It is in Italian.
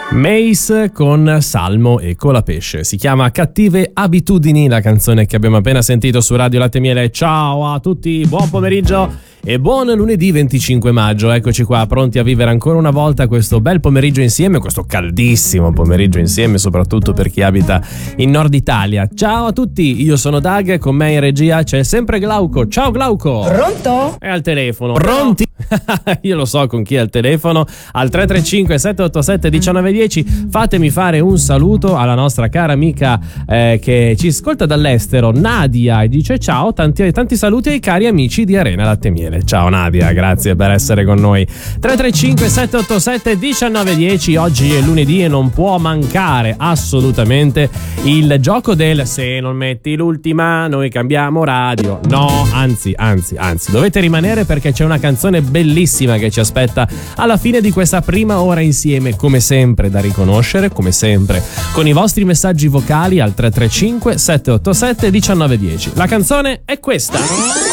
Mace con Salmo e Colapesce, si chiama Cattive Abitudini, la canzone che abbiamo appena sentito su Radio Latte Miele. Ciao a tutti, buon pomeriggio e buon lunedì 25 maggio, eccoci qua pronti a vivere ancora una volta questo bel pomeriggio insieme, questo caldissimo pomeriggio insieme, soprattutto per chi abita in Nord Italia. Ciao a tutti, io sono Dag, con me in regia c'è sempre Glauco. Ciao Glauco! Pronto? È al telefono. Pronti? Io lo so con chi è al telefono, al 335 787 1910. Fatemi fare un saluto alla nostra cara amica che ci ascolta dall'estero, Nadia, e dice ciao, tanti saluti ai cari amici di Arena Latte Miele. Ciao Nadia, grazie per essere con noi. 335 787 1910. Oggi è lunedì e non può mancare assolutamente il gioco del se non metti l'ultima noi cambiamo radio. No, anzi, dovete rimanere perché c'è una canzone bellissima che ci aspetta alla fine di questa prima ora insieme, come sempre da riconoscere, come sempre con i vostri messaggi vocali al 335 787 1910. La canzone è questa.